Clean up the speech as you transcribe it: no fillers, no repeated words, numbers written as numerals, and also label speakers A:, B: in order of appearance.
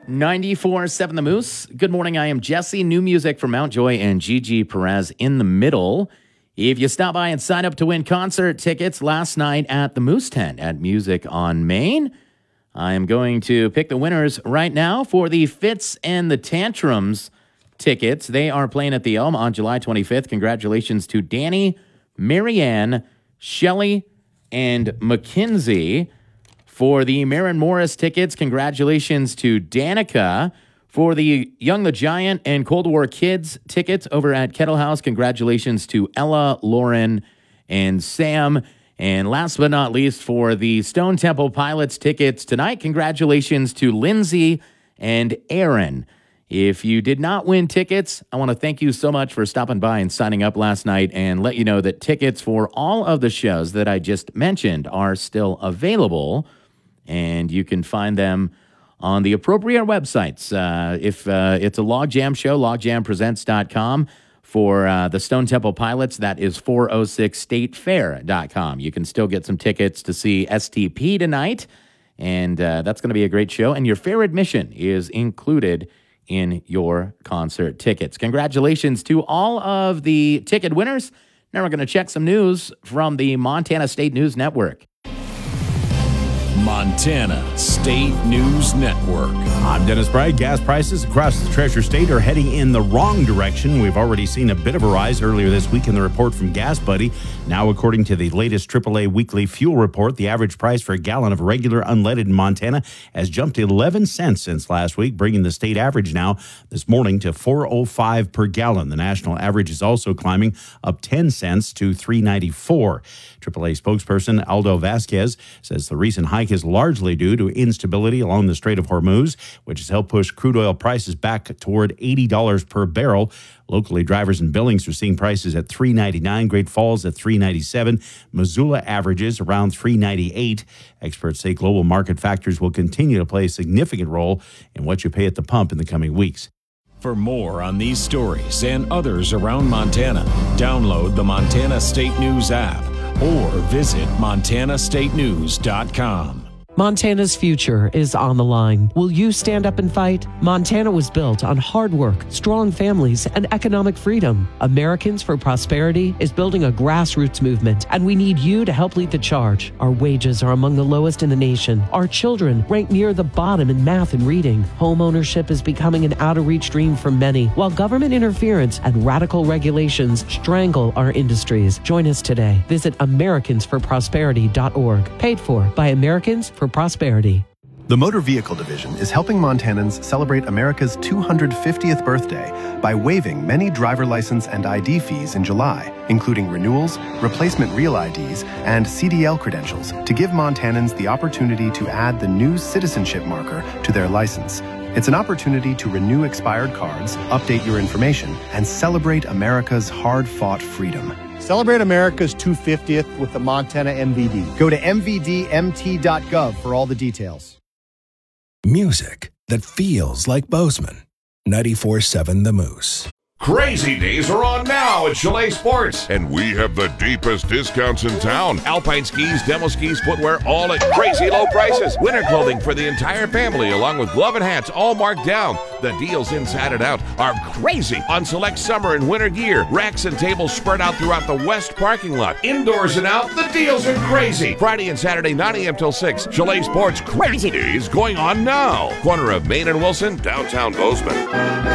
A: 94.7 The Moose. Good morning, I am Jesse. New music from Mount Joy and Gigi Perez in the middle. If you stop by and sign up to win concert tickets last night at the Moose Tent at Music on Main, I am going to pick the winners right now for the Fits and the Tantrums tickets. They are playing at the Elm on July 25th. Congratulations to Danny, Marianne, Shelley, and Mackenzie. For the Maren Morris tickets, congratulations to Danica. For the Young the Giant and Cold War Kids tickets over at Kettle House, congratulations to Ella, Lauren, and Sam. And last but not least, for the Stone Temple Pilots tickets tonight, congratulations to Lindsay and Aaron. If you did not win tickets, I want to thank you so much for stopping by and signing up last night and let you know that tickets for all of the shows that I just mentioned are still available. And you can find them on the appropriate websites. If it's a Logjam show, logjampresents.com. For the Stone Temple Pilots, that is 406statefair.com. You can still get some tickets to see STP tonight, and that's going to be a great show. And your fair admission is included in your concert tickets. Congratulations to all of the ticket winners. Now we're going to check some news from the Montana State News Network.
B: Montana State News Network.
C: I'm Dennis Bragg. Gas prices across the Treasure State are heading in the wrong direction. We've already seen a bit of a rise earlier this week in the report from Gas Buddy. Now, according to the latest AAA weekly fuel report, the average price for a gallon of regular unleaded in Montana has jumped 11 cents since last week, bringing the state average now this morning to $4.05 per gallon. The national average is also climbing up 10 cents to $3.94. AAA spokesperson Aldo Vasquez says the recent hike is largely due to instability along the Strait of Hormuz, which has helped push crude oil prices back toward $80 per barrel. Locally, drivers in Billings are seeing prices at $3.99, Great Falls at $3.97, Missoula averages around $3.98. Experts say global market factors will continue to play a significant role in what you pay at the pump in the coming weeks.
B: For more on these stories and others around Montana, download the Montana State News app or visit montanastatenews.com.
D: Montana's future is on the line. Will you stand up and fight? Montana was built on hard work, strong families, and economic freedom. Americans for Prosperity is building a grassroots movement, and we need you to help lead the charge. Our wages are among the lowest in the nation. Our children rank near the bottom in math and reading. Home ownership is becoming an out-of-reach dream for many, while government interference and radical regulations strangle our industries. Join us today. Visit AmericansForProsperity.org. Paid for by Americans for Prosperity.
E: The Motor Vehicle Division is helping Montanans celebrate America's 250th birthday by waiving many driver license and ID fees in July, including renewals, replacement real IDs, and CDL credentials to give Montanans the opportunity to add the new citizenship marker to their license. It's an opportunity to renew expired cards, update your information, and celebrate America's hard-fought freedom.
F: Celebrate America's 250th with the Montana MVD. Go to mvdmt.gov for all the details.
G: Music that feels like Bozeman. 94.7 The Moose.
H: Crazy days are on now at Chalet Sports, and we have the deepest discounts in town. Alpine skis, demo skis, footwear, all at crazy low prices. Winter clothing for the entire family, along with glove and hats, all marked down. The deals inside and out are crazy on select summer and winter gear. Racks and tables spread out throughout the west parking lot. Indoors and out, the deals are crazy. Friday and Saturday, 9 a.m. till 6. Chalet Sports Crazy Days going on now. Corner of Main and Wilson, downtown Bozeman.